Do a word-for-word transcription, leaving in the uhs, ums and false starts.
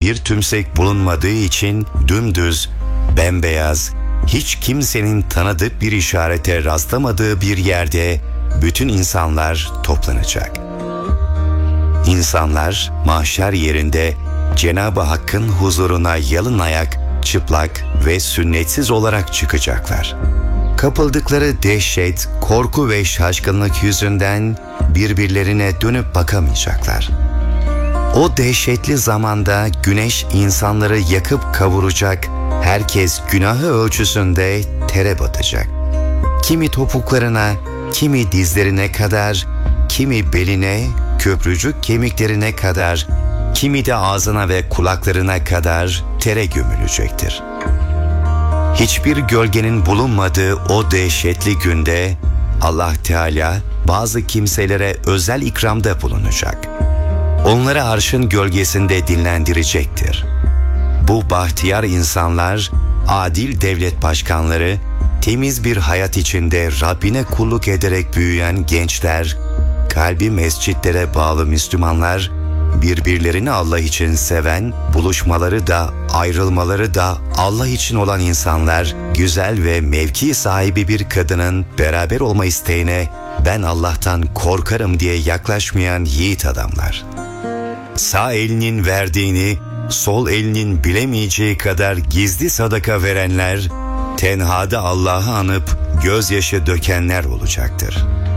bir tümsek bulunmadığı için dümdüz, bembeyaz, hiç kimsenin tanıdık bir işarete rastlamadığı bir yerde bütün insanlar toplanacak. İnsanlar mahşer yerinde Cenab-ı Hakk'ın huzuruna yalın ayak, çıplak ve sünnetsiz olarak çıkacaklar. Kapıldıkları dehşet, korku ve şaşkınlık yüzünden birbirlerine dönüp bakamayacaklar. O dehşetli zamanda güneş insanları yakıp kavuracak, herkes günahı ölçüsünde tere batacak. Kimi topuklarına, kimi dizlerine kadar, kimi beline, köprücük kemiklerine kadar, kimi de ağzına ve kulaklarına kadar tere gömülecektir. Hiçbir gölgenin bulunmadığı o dehşetli günde Allah Teala bazı kimselere özel ikramda bulunacak. Onları arşın gölgesinde dinlendirecektir. Bu bahtiyar insanlar, adil devlet başkanları, temiz bir hayat içinde Rabbine kulluk ederek büyüyen gençler, kalbi mescitlere bağlı Müslümanlar, birbirlerini Allah için seven, buluşmaları da ayrılmaları da Allah için olan insanlar, güzel ve mevki sahibi bir kadının beraber olma isteğine ben Allah'tan korkarım diye yaklaşmayan yiğit adamlar. Sağ elinin verdiğini sol elinin bilemeyeceği kadar gizli sadaka verenler, tenhada Allah'ı anıp gözyaşı dökenler olacaktır.